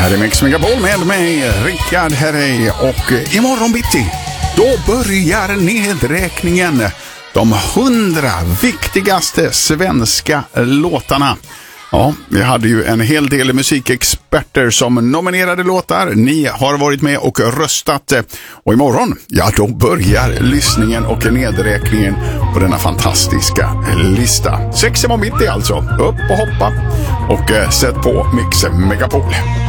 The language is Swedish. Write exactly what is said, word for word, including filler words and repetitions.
här är Mix Megapol med mig, Rickard Herrey, och imorgon bitti, då börjar nedräkningen. De hundra viktigaste svenska låtarna. Ja, vi hade ju en hel del musikexperter som nominerade låtar. Ni har varit med och röstat. Och imorgon, ja då börjar lyssningen och nedräkningen på denna fantastiska lista. Sex imorgon mitt i alltså. Upp och hoppa och sätt på Mix Megapol.